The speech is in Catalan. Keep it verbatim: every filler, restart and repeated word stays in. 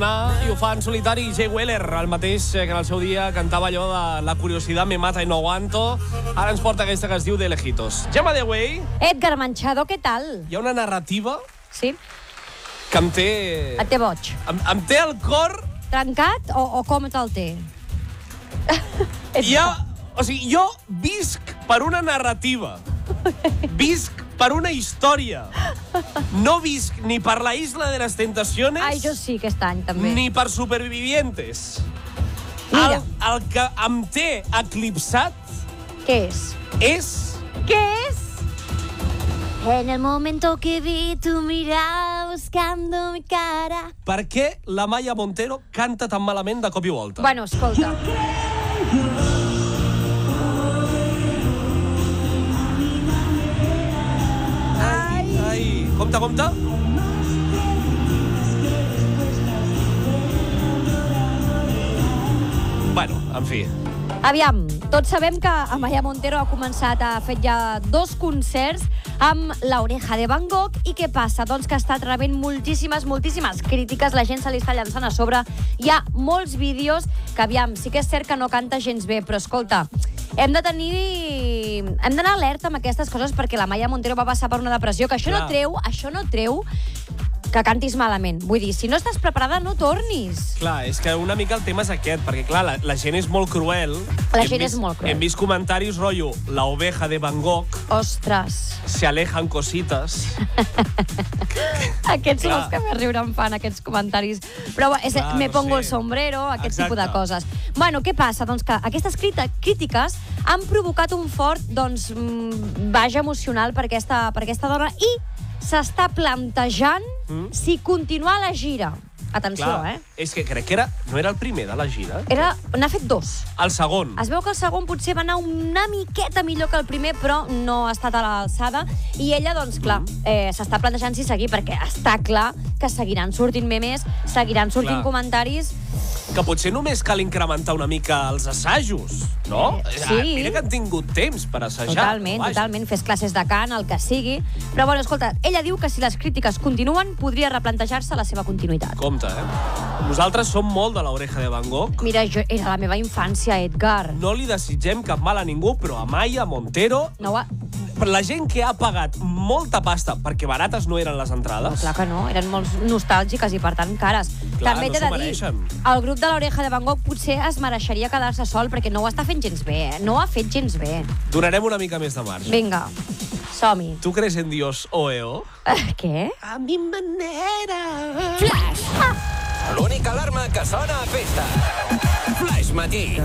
I ho fa en solitari Jay Wheeler, el mateix que en el seu dia cantava allò de La curiositat me mata y no aguanto. Ara ens porta aquesta que es diu De lejitos. Gemma de Way. Edgar Manchado, què tal? Hi ha una narrativa Sí? que em té... Et té boig. Em, em té el cor... Trencat o, o com te'l té? Hi ha... O sigui, jo visc per una narrativa. Visc per una història. No visc ni per la Isla de les Tentaciones... Ai, jo sí, aquest any, també. Ni per Supervivientes. Mira. El, el que em té eclipsat Què és? és... ¿Qué es? En el momento que vi tu mirada buscando mi cara. Per què la Maya Montero canta tan malament de cop i volta? Bueno, escolta. Ai, ai. Compte, compte. Bueno, en fi. Aviam, tots sabem que Amaya Montero ha començat a fer ja dos concerts amb l'Oreja de Van Gogh. I què passa? Doncs que ha estat rebent moltíssimes, moltíssimes crítiques. La gent se li està llançant a sobre. Hi ha molts vídeos que, aviam, sí que és cert que no canta gens bé, però escolta, hem de tenir... hem d'anar alerta amb aquestes coses perquè la Maya Montero va passar per una depressió, que això Clar. no treu, això no treu que cantis malament. Vull dir, si no estàs preparada, no tornis. Clar, és que una mica el tema és aquest, perquè, clar, la, la gent és molt cruel. La Hem gent és vist- molt cruel. Hem vist comentaris, rotllo, la oveja de Van Gogh, Ostres. se alejan cositas. Aquests són Clar. els que més riure em fan, aquests comentaris. Però és, Clar, me no pongo sé. el sombrero, aquest Exacte. tipus de coses. Bueno, què passa? Doncs que aquestes crita- crítiques han provocat un fort, doncs, mm, baix emocional per aquesta, per aquesta dona i s'està plantejant Mm. si continuar la gira. Atenció, Clar, eh? és que crec que era, no era el primer de la gira. Era, n'ha fet dos. El segon. Es veu que el segon potser va anar una miqueta millor que el primer, però no ha estat a l'alçada. I ella, doncs, clar, eh, s'està plantejant si seguir, perquè està clar que seguiran sortint memes, seguiran sortint Clar. comentaris. Que potser només cal incrementar una mica els assajos, no? Eh, sí. Ah, mira que han tingut temps per assajar. Totalment, Vaja. totalment. Fes classes de cant, el que sigui. Però, bueno, escolta, ella diu que si les crítiques continuen, podria replantejar-se la seva continuïtat. Compte, eh? Nosaltres som molt de l'Oreja de Van Gogh. Mira, jo, era la meva infància, Edgar. No li desitgem cap mal a ningú, però a Maya Montero, No, va... per la gent que ha pagat molta pasta, perquè barates no eren les no, entrades, clar que no, eren molt nostàlgiques i, per tant, cares. Clar, També no t'he s'ho de dir, mereixen. el grup de l'Oreja de Van Gogh potser es mereixeria quedar-se sol, perquè no ho està fent gens bé, eh? No ho ha fet gens bé. donarem una mica més de marge. Vinga, som-hi. ¿Tú crees en Dios, Oeo? Eh, què? A mi manera. L'única alarma que sona a festa. Flaix matí.